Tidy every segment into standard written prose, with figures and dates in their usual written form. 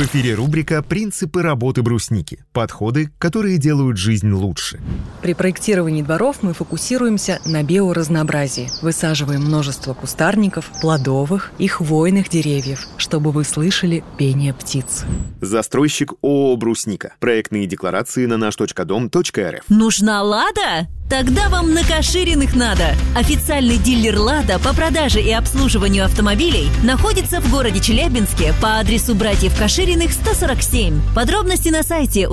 В эфире рубрика «Принципы работы брусники». Подходы, которые делают жизнь лучше. При проектировании дворов мы фокусируемся на биоразнообразии. Высаживаем множество кустарников, плодовых и хвойных деревьев, чтобы вы слышали пение птиц. Застройщик ООО «Брусника». Проектные декларации на наш.дом.рф. Нужна «Лада»? Тогда вам на Кашириных надо. Официальный дилер «Лада» по продаже и обслуживанию автомобилей находится в городе Челябинске по адресу братьев Кашириных, 147. Подробности на сайте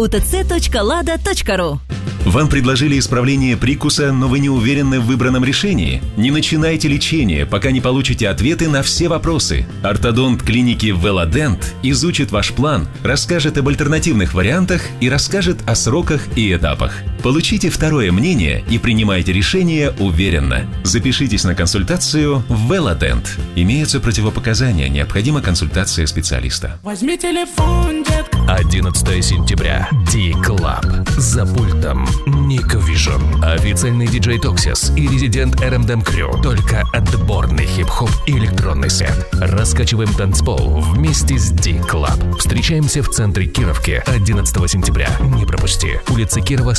utc.lada.ru. Вам предложили исправление прикуса, но вы не уверены в выбранном решении? Не начинайте лечение, пока не получите ответы на все вопросы. Ортодонт клиники «Велодент» изучит ваш план, расскажет об альтернативных вариантах и расскажет о сроках и этапах. Получите второе мнение и принимайте решение уверенно. Запишитесь на консультацию в «Велодент». Имеются противопоказания, необходима консультация специалиста. Возьми телефон, детка. 11 сентября. D-Club. За пультом Nick Vision. Официальный диджей Toxis и резидент RMDM Crew. Только отборный хип-хоп и электронный сет. Раскачиваем танцпол вместе с D-Club. Встречаемся в центре Кировки 11 сентября. Не пропусти. Улица Кирова,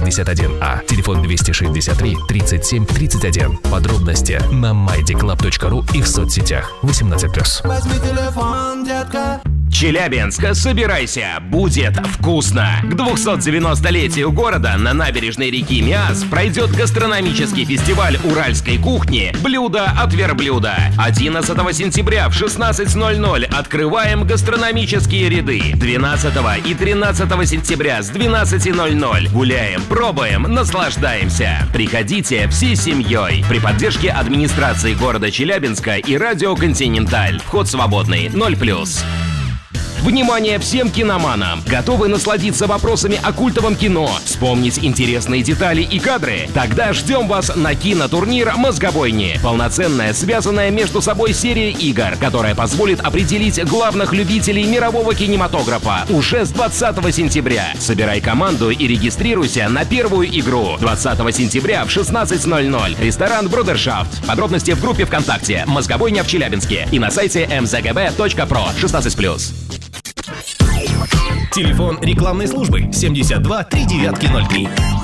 161А. Телефон 263 37 31. Подробности на mydclub.ru и в соцсетях. 18+. Возьми телефон, детка. Челябинск, собирайся, будет вкусно! К 290-летию города на набережной реки Миас пройдет гастрономический фестиваль уральской кухни «Блюдо от верблюда». 11 сентября в 16:00 открываем гастрономические ряды. 12 и 13 сентября с 12:00 гуляем, пробуем, наслаждаемся. Приходите всей семьей. При поддержке администрации города Челябинска и радио «Континенталь». Вход свободный, 0+. Внимание всем киноманам! Готовы насладиться вопросами о культовом кино, вспомнить интересные детали и кадры? Тогда ждем вас на кинотурнир «Мозгобойни». Полноценная, связанная между собой серия игр, которая позволит определить главных любителей мирового кинематографа уже с 20 сентября. Собирай команду и регистрируйся на первую игру. 20 сентября в 16:00. Ресторан «Брудершафт». Подробности в группе ВКонтакте «Мозгобойня в Челябинске» и на сайте mzgb.pro. 16+. Телефон рекламной службы 72 3903.